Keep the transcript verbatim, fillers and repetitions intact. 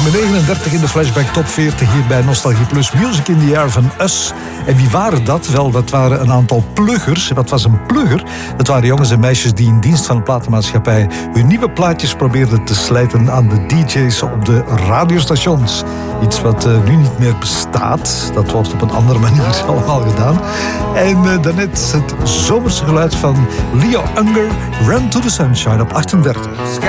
nummer negenendertig in de Flashback Top veertig hier bij Nostalgie Plus. Music in the Air van Us. En wie waren dat? Wel, dat waren een aantal pluggers. Wat was een plugger? Dat waren jongens en meisjes die in dienst van een platenmaatschappij hun nieuwe plaatjes probeerden te slijten aan de D J's op de radiostations. Iets wat uh, nu niet meer bestaat. Dat wordt op een andere manier allemaal gedaan. En uh, daarnet het zomerse geluid van Leo Unger, Run to the Sunshine op achtendertig. Sky